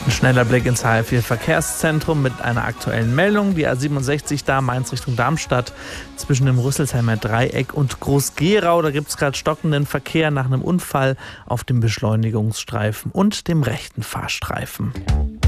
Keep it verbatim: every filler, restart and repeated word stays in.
Schneller Blick ins H R vier Verkehrszentrum mit einer aktuellen Meldung. Die A siebenundsechzig da Mainz Richtung Darmstadt zwischen dem Rüsselsheimer Dreieck und Groß-Gerau. Da gibt es gerade stockenden Verkehr nach einem Unfall auf dem Beschleunigungsstreifen und dem rechten Fahrstreifen.